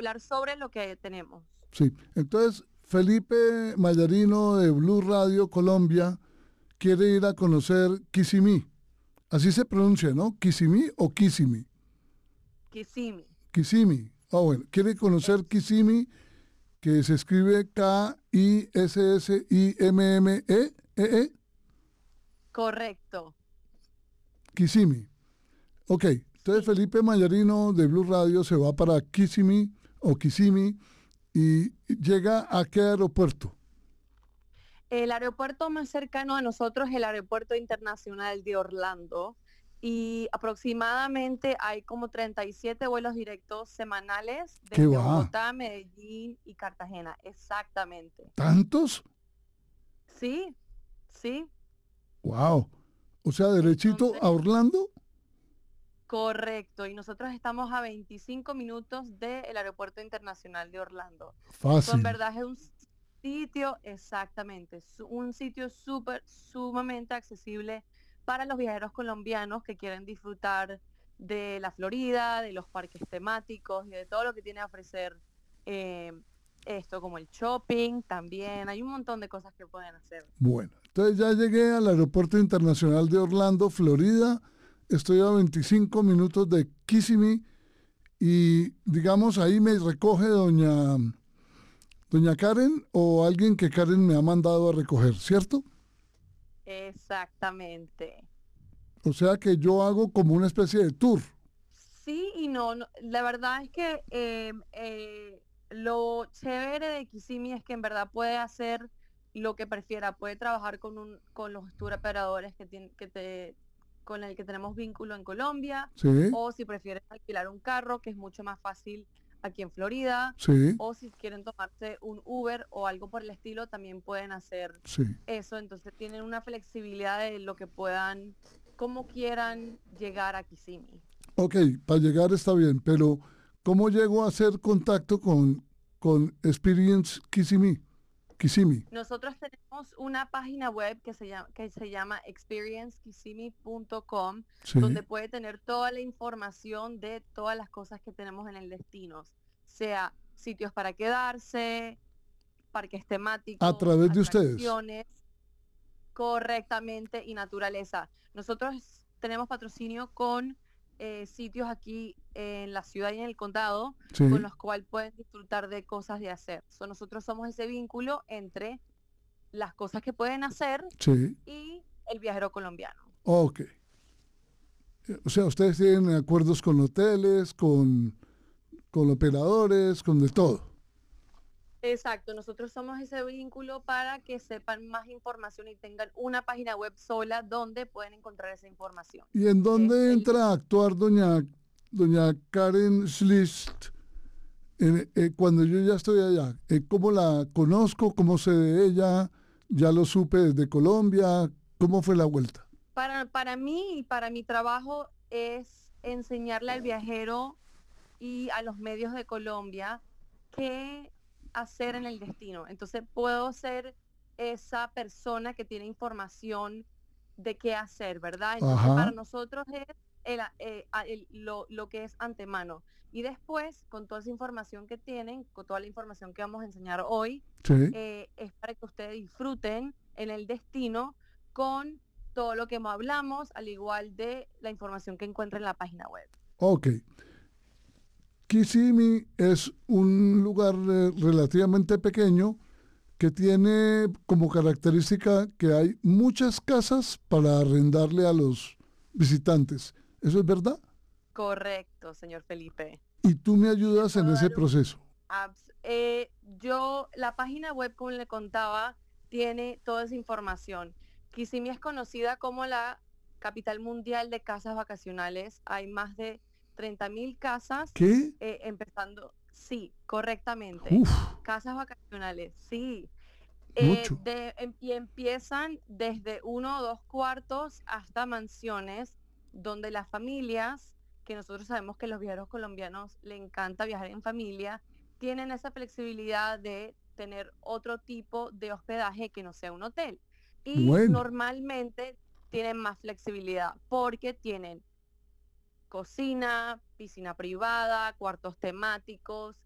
hablar sobre lo que tenemos. Sí, entonces Felipe Mayarino de Blue Radio Colombia quiere ir a conocer Kissimmee. Así se pronuncia, ¿no? Kissimmee o Kissimmee. Kissimmee. Kissimmee. Ah, bueno, quiere conocer Es Kissimmee, que se escribe Kissimmee. correcto. Kissimmee. Ok, entonces Sí. Felipe Mayarino de Blue Radio se va para Kissimmee o Kissimmee y llega a qué aeropuerto. El aeropuerto más cercano a nosotros es el Aeropuerto Internacional de Orlando y aproximadamente hay como 37 vuelos directos semanales ¿Qué desde va? Bogotá, Medellín y Cartagena. Exactamente. ¿Tantos? Sí, sí. Wow. O sea, derechito Entonces, a Orlando. correcto. Y nosotros estamos a 25 minutos del Aeropuerto Internacional de Orlando. En Fácil. verdad es un sitio, exactamente, un sitio sumamente accesible para los viajeros colombianos que quieren disfrutar de la Florida, de los parques temáticos y de todo lo que tiene a ofrecer eh, esto, como el shopping también. Hay un montón de cosas que pueden hacer. Bueno, entonces ya llegué al Aeropuerto Internacional de Orlando, Florida. Estoy a 25 minutos de Kissimmee y digamos ahí me recoge doña Karen o alguien que Karen me ha mandado a recoger, ¿cierto? Exactamente. O sea que yo hago como una especie de tour. Sí y no, la verdad es que lo chévere de Kissimmee es que en verdad puede hacer lo que prefiera, puede trabajar con los tour operadores con el que tenemos vínculo en Colombia, Sí, o si prefieren alquilar un carro, que es mucho más fácil aquí en Florida, sí, o si quieren tomarse un Uber o algo por el estilo, también pueden hacer sí. eso, entonces tienen una flexibilidad de lo que puedan, como quieran llegar a Kissimmee. Ok, para llegar está bien, pero ¿cómo llego a hacer contacto con Experience Kissimmee? Kissimmee. Nosotros tenemos una página web que se llama experiencekissimmee.com, Sí. donde puede tener toda la información de todas las cosas que tenemos en el destino, sea sitios para quedarse, parques A temáticos, través de ustedes. atracciones, correctamente y naturaleza. Nosotros tenemos patrocinio con sitios aquí en la ciudad y en el condado con Sí, los cuales pueden disfrutar de cosas de hacer. Nosotros somos ese vínculo entre las cosas que pueden hacer sí. y el viajero colombiano. Ok. O sea, ustedes tienen acuerdos con hoteles, con operadores, con de todo. Exacto, nosotros somos ese vínculo para que sepan más información y tengan una página web sola donde pueden encontrar esa información, ¿Y en que es dónde entra a actuar doña Karen Schlist cuando yo ya estoy allá? ¿Cómo la conozco? ¿Cómo sé de ella? ¿Ya lo supe desde Colombia? ¿Cómo fue la vuelta? para mí y para mi trabajo es enseñarle al viajero y a los medios de Colombia qué hacer en el destino. Entonces puedo ser esa persona que tiene información de qué hacer, ¿verdad? Entonces para Ajá, nosotros es lo que es antemano. Y después, con toda esa información que tienen, con toda la información que vamos a enseñar hoy, sí. es para que ustedes disfruten en el destino con todo lo que hablamos, al igual de la información que encuentren en la página web. Ok. Kissimmee es un lugar relativamente pequeño que tiene como característica que hay muchas casas para arrendarle a los visitantes. ¿Eso es verdad? Correcto, señor Felipe. Y tú me Y le ayudas en puedo ese dar proceso. la página web, como le contaba, tiene toda esa información. Kissimmee es conocida como la capital mundial de casas vacacionales. Hay más de 30.000 casas, ¿Qué? empezando, sí, correctamente. Uf, Casas vacacionales, sí. mucho. Y empiezan desde 1 o 2 cuartos hasta mansiones, donde las familias, que nosotros sabemos que los viajeros colombianos le encanta viajar en familia, tienen esa flexibilidad de tener otro tipo de hospedaje que no sea un hotel. Y Bueno, normalmente tienen más flexibilidad porque tienen cocina, piscina privada, cuartos temáticos,